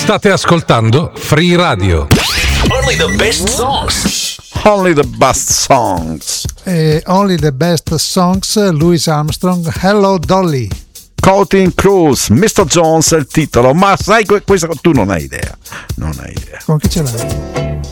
State ascoltando Free Radio. Only the best songs. Only the best songs. Only the best songs. Louis Armstrong, Hello Dolly. Counting Crows, Mr. Jones è il titolo, ma sai questo tu non hai idea. Con chi ce l'hai?